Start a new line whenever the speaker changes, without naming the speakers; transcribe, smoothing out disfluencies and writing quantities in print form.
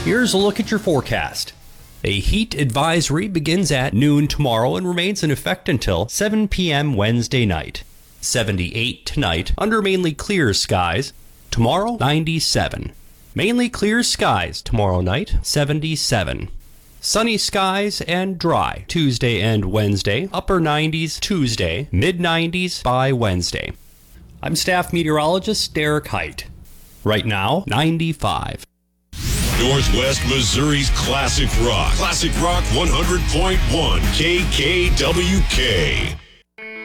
Here's a look at your forecast. A heat advisory begins at noon tomorrow and remains in effect until 7 p.m. Wednesday night. 78 tonight under mainly clear skies. Tomorrow, 97. Mainly clear skies tomorrow night, 77. Sunny skies and dry Tuesday and Wednesday. Upper 90s Tuesday, mid 90s by Wednesday. I'm staff meteorologist Derek Height. Right now, 95.
Northwest Missouri's Classic Rock. Classic Rock 100.1 KKWK.